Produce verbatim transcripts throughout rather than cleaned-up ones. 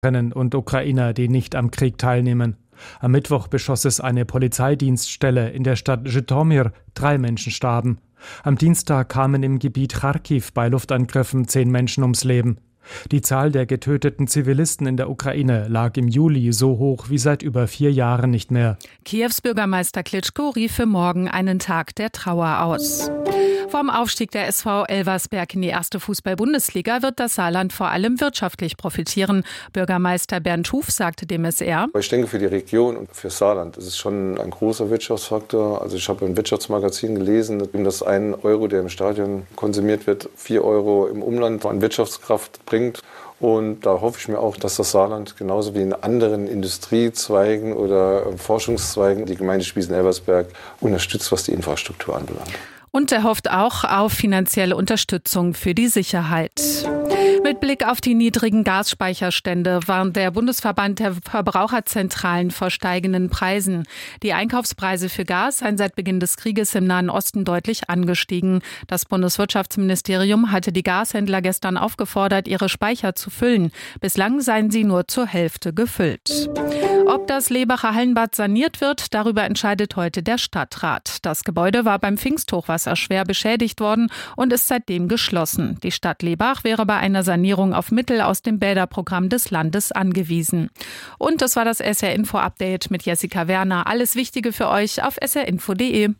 und Ukrainer, die nicht am Krieg teilnehmen. Am Mittwoch beschoss es eine Polizeidienststelle in der Stadt Zhytomyr. Drei Menschen starben. Am Dienstag kamen im Gebiet Charkiw bei Luftangriffen zehn Menschen ums Leben. Die Zahl der getöteten Zivilisten in der Ukraine lag im Juli so hoch wie seit über vier Jahren nicht mehr. Kiews Bürgermeister Klitschko rief für morgen einen Tag der Trauer aus. Vom Aufstieg der S V Elversberg in die erste Fußball-Bundesliga wird das Saarland vor allem wirtschaftlich profitieren. Bürgermeister Bernd Huf sagte dem S R: Ich denke, für die Region und für Saarland ist es schon ein großer Wirtschaftsfaktor. Also ich habe ein Wirtschaftsmagazin gelesen, dass ein Euro, der im Stadion konsumiert wird, vier Euro im Umland an Wirtschaftskraft bringt. Und da hoffe ich mir auch, dass das Saarland genauso wie in anderen Industriezweigen oder Forschungszweigen die Gemeinde Spießen-Elversberg unterstützt, was die Infrastruktur anbelangt. Und er hofft auch auf finanzielle Unterstützung für die Sicherheit. Mit Blick auf die niedrigen Gasspeicherstände warnt der Bundesverband der Verbraucherzentralen vor steigenden Preisen. Die Einkaufspreise für Gas seien seit Beginn des Krieges im Nahen Osten deutlich angestiegen. Das Bundeswirtschaftsministerium hatte die Gashändler gestern aufgefordert, ihre Speicher zu füllen. Bislang seien sie nur zur Hälfte gefüllt. Ob das Lebacher Hallenbad saniert wird, darüber entscheidet heute der Stadtrat. Das Gebäude war beim Pfingsthochwasser schwer beschädigt worden und ist seitdem geschlossen. Die Stadt Lebach wäre bei einer Sanierung auf Mittel aus dem Bäderprogramm des Landes angewiesen. Und das war das S R Info Update mit Jessica Werner. Alles Wichtige für euch auf s r info punkt d e.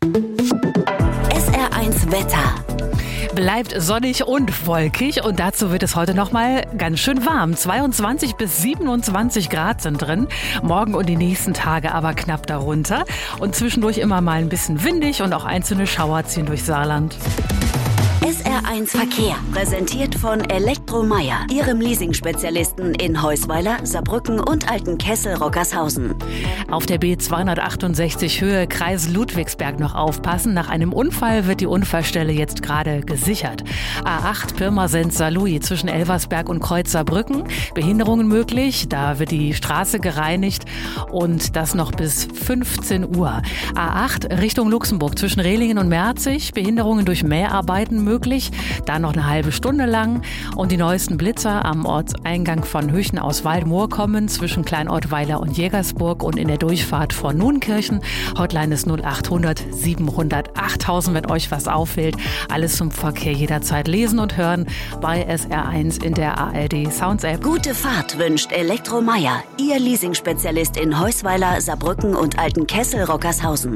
S R eins Wetter. Bleibt sonnig und wolkig und dazu wird es heute noch mal ganz schön warm. zweiundzwanzig bis siebenundzwanzig Grad sind drin. Morgen und die nächsten Tage aber knapp darunter. Und zwischendurch immer mal ein bisschen windig und auch einzelne Schauer ziehen durch Saarland. S R eins Verkehr, präsentiert von Elektromeier, Ihrem Leasing-Spezialisten in Heusweiler, Saarbrücken und Altenkessel-Rockershausen. Auf der B zweihundertachtundsechzig Höhe Kreis Ludwigsberg noch aufpassen. Nach einem Unfall wird die Unfallstelle jetzt gerade gesichert. A acht Pirmasens-Saarlouis zwischen Elversberg und Kreuz Saarbrücken. Behinderungen möglich, da wird die Straße gereinigt und das noch bis fünfzehn Uhr. A acht Richtung Luxemburg zwischen Rehlingen und Merzig. Behinderungen durch Mäharbeiten möglich. möglich, da noch eine halbe Stunde lang. Und die neuesten Blitzer am Ortseingang von Hüchen aus Waldmoor kommen zwischen Kleinortweiler und Jägersburg und in der Durchfahrt von Nuenkirchen. Hotline ist null achthundert siebenhundert achttausend, wenn euch was auffällt. Alles zum Verkehr jederzeit lesen und hören bei S R eins in der A R D Sounds App. Gute Fahrt wünscht Elektromeier, Ihr Leasing-Spezialist in Heusweiler, Saarbrücken und Altenkessel-Rockershausen.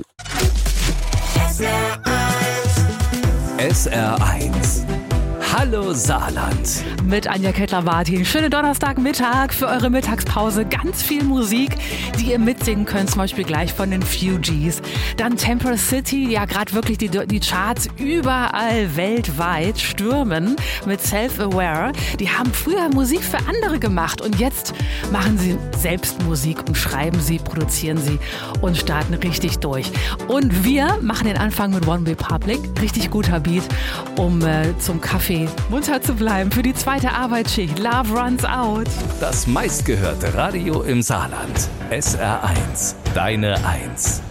S R eins. Hallo Saarland. Mit Anja Kettler-Martin. Schönen Donnerstagmittag für eure Mittagspause. Ganz viel Musik, die ihr mitsingen könnt, zum Beispiel gleich von den Fugees. Dann Temple City, ja gerade wirklich die, die Charts überall weltweit stürmen mit Self-Aware. Die haben früher Musik für andere gemacht und jetzt machen sie selbst Musik und schreiben sie, produzieren sie und starten richtig durch. Und wir machen den Anfang mit One Republic. Richtig guter Beat, um äh, zum Kaffee munter zu bleiben für die zweite Arbeitsschicht. Love Runs Out. Das meistgehörte Radio im Saarland. S R eins. Deine Eins.